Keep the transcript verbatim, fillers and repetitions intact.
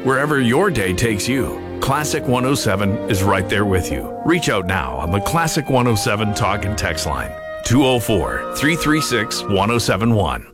Wherever your day takes you, Classic one oh seven is right there with you. Reach out now on the Classic one oh seven talk and text line, two oh four, three three six, one oh seven one.